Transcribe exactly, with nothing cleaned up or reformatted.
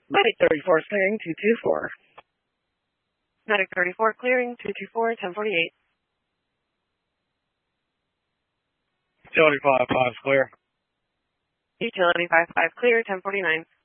Medic thirty-four is clearing two two four. Medic thirty-four clearing two two four, ten forty-eight. Utility five five is clear. Utility five five clear, ten forty-nine.